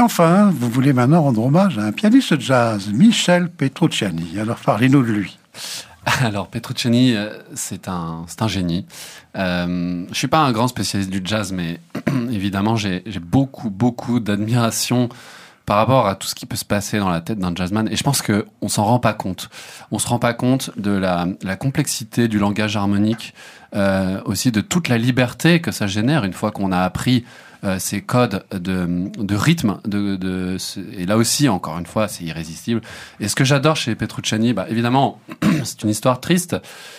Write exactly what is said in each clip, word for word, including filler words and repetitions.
enfin, vous voulez maintenant rendre hommage à un pianiste de jazz, Michel Petrucciani. Alors, parlez-nous de lui. Alors, Petrucciani, c'est un, c'est un génie. Euh, je ne suis pas un grand spécialiste du jazz, mais évidemment, j'ai, j'ai beaucoup, beaucoup d'admiration par rapport à tout ce qui peut se passer dans la tête d'un jazzman. Et je pense qu'on s'en rend pas compte. On se rend pas compte de la, la complexité du langage harmonique, euh, aussi de toute la liberté que ça génère une fois qu'on a appris euh, ces codes de, de rythme. De, de, et là aussi, encore une fois, c'est irrésistible. Et ce que j'adore chez Petrucciani, bah, évidemment, c'est une histoire triste.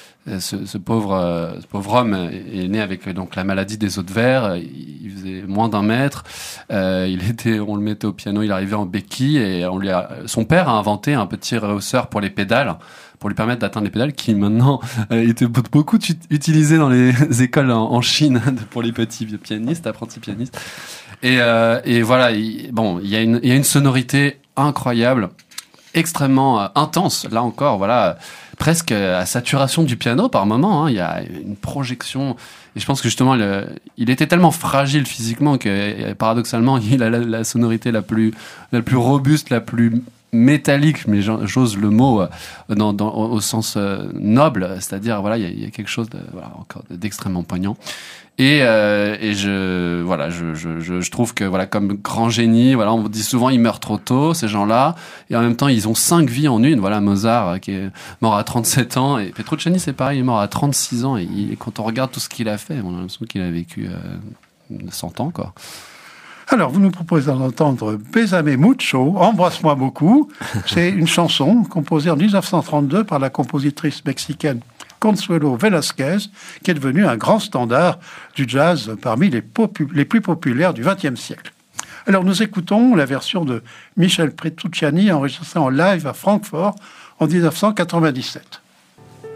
Ce, ce pauvre, euh, ce pauvre homme est né avec donc la maladie des os de verre. Il faisait moins d'un mètre. Euh, il était, on le mettait au piano, il arrivait en béquille et on lui a, son père a inventé un petit rehausseur pour les pédales, pour lui permettre d'atteindre les pédales, qui maintenant euh, était beaucoup utilisé dans les écoles en, en Chine pour les petits pianistes, apprentis pianistes. Et, euh, et voilà, il, bon, il y a une, il y a une sonorité incroyable, extrêmement euh, intense. Là encore, voilà. Presque à saturation du piano par moment, hein. Il y a une projection. Et je pense que justement, le, il était tellement fragile physiquement que, paradoxalement, il a la, la sonorité la plus, la plus robuste, la plus métallique, mais j'ose le mot dans, dans, au sens euh, noble, c'est-à-dire, voilà, il y a, il y a quelque chose de, voilà, encore d'extrêmement poignant. Et, euh, et je, voilà, je, je, je, je trouve que, voilà, comme grand génie, voilà, on dit souvent ils meurent trop tôt, ces gens-là, et en même temps ils ont cinq vies en une. Voilà, Mozart qui est mort à trente-sept ans, et Petrucciani c'est pareil, il est mort à trente-six ans, et il, quand on regarde tout ce qu'il a fait, on a l'impression qu'il a vécu euh, cent ans, quoi. Alors, vous nous proposez d'entendre Bésame mucho, Embrasse-moi beaucoup. C'est une chanson composée en dix-neuf cent trente-deux par la compositrice mexicaine Consuelo Velasquez, qui est devenue un grand standard du jazz parmi les, popu- les plus populaires du vingtième siècle. Alors, nous écoutons la version de Michel Petrucciani enregistrée en live à Francfort en dix-neuf cent quatre-vingt-dix-sept.